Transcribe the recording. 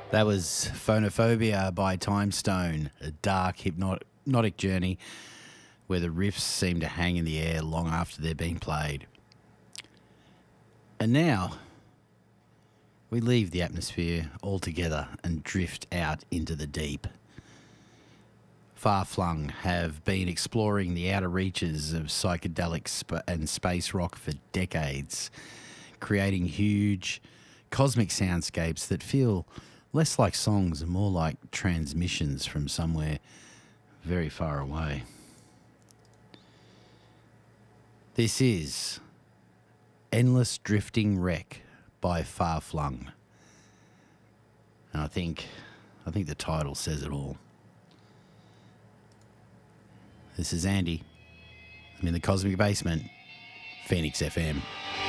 That was Phonophobia by Time Stone, a dark hypnotic journey where the riffs seem to hang in the air long after they're being played. And now we leave the atmosphere altogether and drift out into the deep. Far Flung have been exploring the outer reaches of psychedelics and space rock for decades, creating huge cosmic soundscapes that feel less like songs and more like transmissions from somewhere very far away. This is Endless Drifting Wreck by Far Flung. And I think the title says it all. This is Andy. I'm in the Cosmic Basement, Phoenix FM.